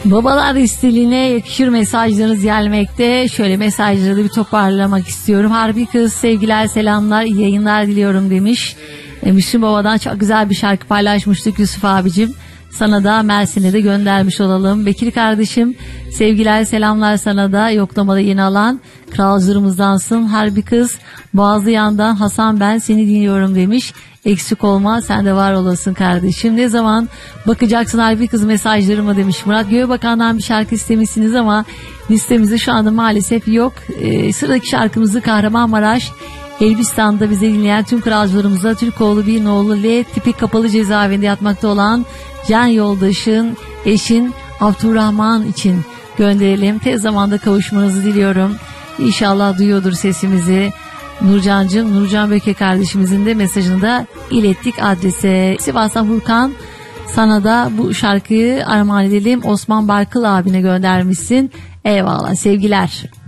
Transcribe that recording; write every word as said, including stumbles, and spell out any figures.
Babalar istiline yakışır mesajlarınız gelmekte. Şöyle mesajları da bir toparlamak istiyorum. Harbi kız, sevgiler, selamlar, iyi yayınlar diliyorum demiş. E, Müslüm Baba'dan çok güzel bir şarkı paylaşmıştık Yusuf abicim. Sana da Mersin'e de göndermiş olalım. Bekir kardeşim, sevgiler selamlar sana da. Yoklamada yeni alan kralcılarımızdansın. Harbi kız, Boğazlı yandan Hasan ben seni dinliyorum demiş. Eksik olma, sen de var olasın kardeşim. Ne zaman bakacaksın harbi kız mesajlarıma demiş Murat. Göğebakan'dan bir şarkı istemişsiniz ama listemizde şu anda maalesef yok. Ee, sıradaki şarkımızı Kahramanmaraş Elbistan'da bize dinleyen tüm kralcılarımıza, Türkoğlu bir nolu L tipi kapalı cezaevinde yatmakta olan can yoldaşın, eşin Abdurrahman için gönderelim. Tez zamanda kavuşmanızı diliyorum. İnşallah duyuyordur sesimizi. Nurcancığım, Nurcan Böke kardeşimizin de mesajını da ilettik adrese. Sivas'tan Furkan, sana da bu şarkıyı armağan edelim. Osman Barkıl abine göndermişsin. Eyvallah, sevgiler.